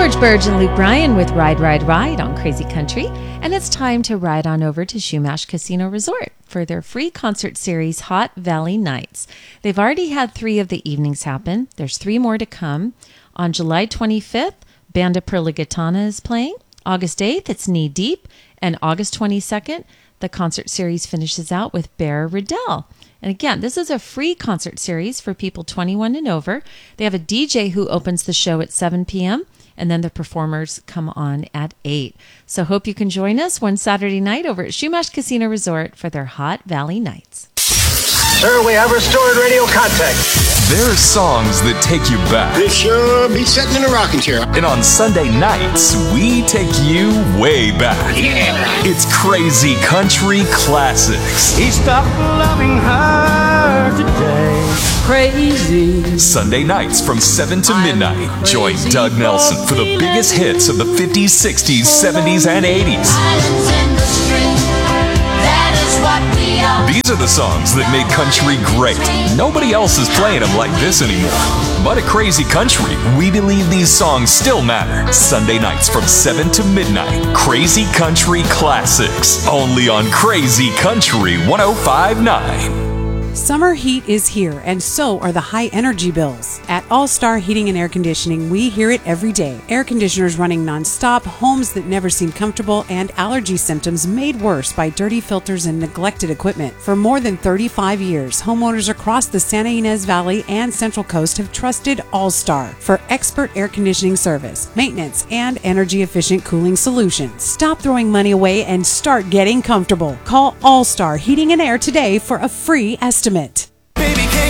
George Burge and Luke Bryan with Ride, Ride, Ride on Crazy Country. And it's time to ride on over to Chumash Casino Resort for their free concert series, Hot Valley Nights. They've already had 3 of the evenings happen. There's 3 more to come. On July 25th, Banda Perligatana is playing. August 8th, it's Knee Deep. And August 22nd, the concert series finishes out with Bear Riddell. And again, this is a free concert series for people 21 and over. They have a DJ who opens the show at 7 p.m., and then the performers come on at 8. So hope you can join us one Saturday night over at Chumash Casino Resort for their Hot Valley Nights. Sir, we have restored radio contact. There are songs that take you back. This sure be sitting in a rocking chair. And on Sunday nights, we take you way back. Yeah. It's Crazy Country Classics. He stopped loving her today. Crazy. Sunday nights from 7 to midnight. Join Doug Nelson for the biggest hits of the 50s, 60s, 70s, and 80s. These are the songs that made country great. Nobody else is playing them like this anymore. But at Crazy Country, we believe these songs still matter. Sunday nights from 7 to midnight. Crazy Country Classics. Only on Crazy Country 105.9. Summer heat is here, and so are the high energy bills. At All Star Heating and Air Conditioning, we hear it every day. Air conditioners running nonstop, homes that never seem comfortable, and allergy symptoms made worse by dirty filters and neglected equipment. For more than 35 years, homeowners across the Santa Ynez Valley and Central Coast have trusted All Star for expert air conditioning service, maintenance, and energy-efficient cooling solutions. Stop throwing money away and start getting comfortable. Call All Star Heating and Air today for a free estimate.